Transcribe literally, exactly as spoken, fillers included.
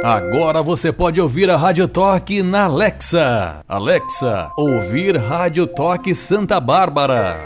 Agora você pode ouvir a Rádio Toque na Alexa. Alexa, ouvir Rádio Toque Santa Bárbara.